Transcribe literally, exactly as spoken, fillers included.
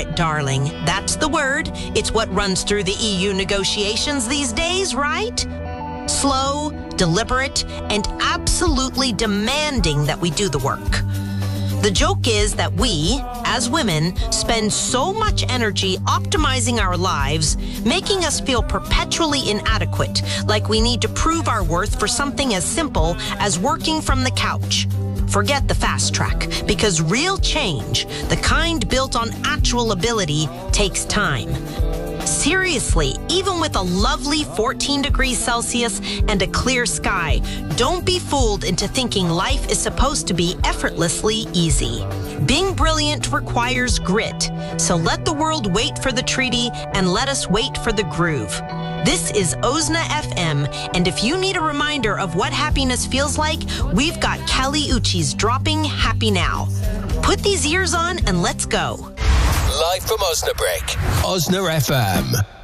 Deliberate, darling. That's the word. It's what runs through the E U negotiations these days, right? Slow, deliberate, and absolutely demanding that we do the work. The joke is that we, as women, spend so much energy optimizing our lives, making us feel perpetually inadequate, like we need to prove our worth for something as simple as working from the couch. Forget the fast track, because real change, the kind built on actual ability, takes time. Seriously, even with a lovely fourteen degrees Celsius and a clear sky, don't be fooled into thinking life is supposed to be effortlessly easy. Being brilliant requires grit, so let the world wait for the treaty and let us wait for the groove. This is O Z N A F M, and if you need a reminder of what happiness feels like, we've got Kelly Uchis dropping Happy Now. Put these ears on and let's go. Live from Osnabrück, O Z N A F M.